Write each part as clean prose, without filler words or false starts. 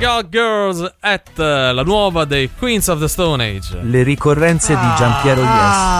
Got Girls at la nuova dei Queens of the Stone Age. Le ricorrenze di Giampiero Yes.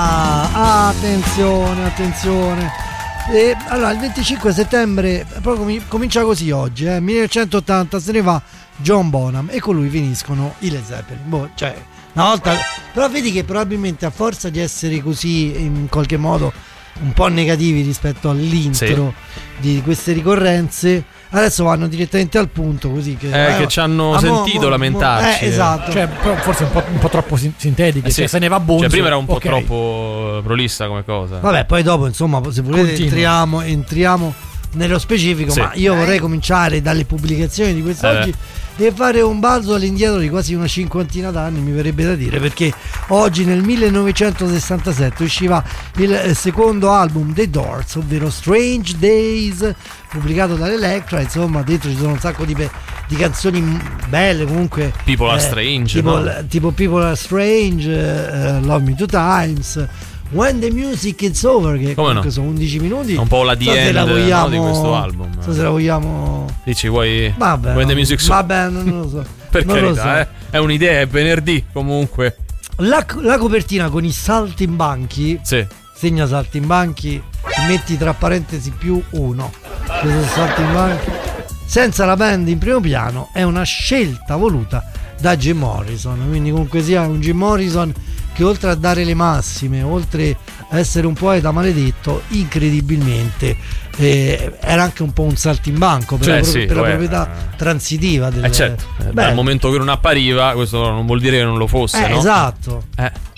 Attenzione. Allora, il 25 settembre proprio comincia così oggi, 1980 se ne va John Bonham e con lui finiscono i Led Zeppelin. Cioè, una volta, però vedi che probabilmente a forza di essere così in qualche modo un po' negativi rispetto all'intro di queste ricorrenze, adesso vanno direttamente al punto, così che ci hanno sentito lamentarci. Esatto. Cioè, forse un po' troppo sintetiche, sì. cioè, se ne va Bonzo. Cioè, prima era un po' okay. troppo prolissa come cosa. Vabbè, poi dopo, insomma, se volete entriamo nello specifico, sì. Ma io vorrei cominciare dalle pubblicazioni di quest'oggi e fare un balzo all'indietro di quasi una cinquantina d'anni, mi verrebbe da dire, perché oggi nel 1967 usciva il secondo album dei Doors, ovvero Strange Days, pubblicato dall'Electra. Insomma, dentro ci sono un sacco di canzoni belle, comunque People Are Strange, tipo People Are Strange, Love Me Two Times, When the Music Is Over, che comunque sono 11 minuti. È un po' la the end di questo album. Se la vogliamo. Dici, vuoi Vabbè, When the Music Is Over? Vabbè, non lo so. Per non carità, lo so. È un'idea, è venerdì comunque. La copertina con i saltimbanchi. Sì. Segna saltimbanchi, metti tra parentesi +1. Questo saltimbanchi senza la band in primo piano è una scelta voluta da Jim Morrison. Quindi comunque sia un Jim Morrison che, oltre a dare le massime, oltre a essere un poeta maledetto, incredibilmente era anche un po' un saltimbanco per la proprietà transitiva certo. Dal momento che non appariva, questo non vuol dire che non lo fosse, no? Esatto.